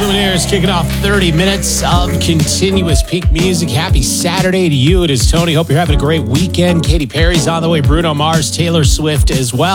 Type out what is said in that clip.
Lumineers kicking off 30 minutes of continuous peak music. Happy Saturday to you. It is Tony. Hope you're having a great weekend. Katy Perry's on the way. Bruno Mars, Taylor Swift as well.